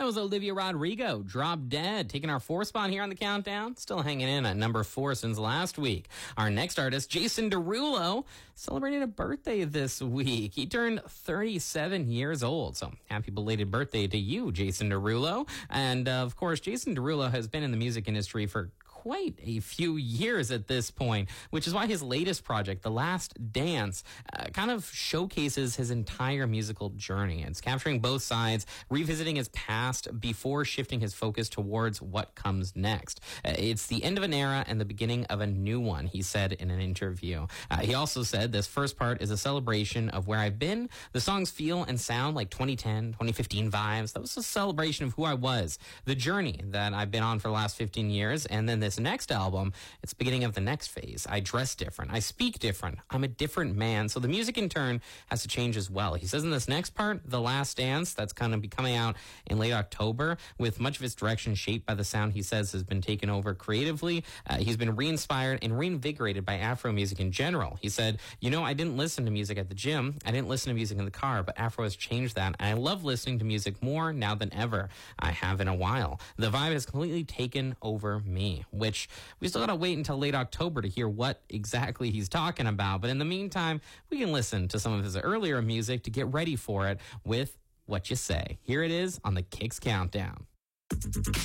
was Olivia Rodrigo, Drop Dead, taking our 4th spot here on the countdown. Still hanging in at number 4 since last week. Our next artist, Jason Derulo, celebrating a birthday this week. He turned 37 years old. So happy belated birthday to you, Jason Derulo. And of course, Jason Derulo has been in the music industry for quite a few years at this point, which is why his latest project, The Last Dance, kind of showcases his entire musical journey. It's capturing both sides, revisiting his past before shifting his focus towards what comes next. It's the end of an era and the beginning of a new one, he said in an interview. He also said, this first part is a celebration of where I've been. The songs feel and sound like 2010, 2015 vibes. That was a celebration of who I was, the journey that I've been on for the last 15 years. And then this next album, it's the beginning of the next phase. I dress different. I speak different. I'm a different man. So the music in turn has to change as well. He says in this next part, The Last Dance, that's going to be coming out in late October, with much of its direction shaped by the sound he says has been taken over creatively. He's been re-inspired and reinvigorated by Afro music in general. He said, I didn't listen to music at the gym. I didn't listen to music in the car, but Afro has changed that. And I love listening to music more now than ever I have in a while. The vibe has completely taken over me, which we still got to wait until late October to hear what exactly he's talking about. But in the meantime, we can listen to some of his earlier music to get ready for it with What You Say. Here it is on the Kicks Countdown.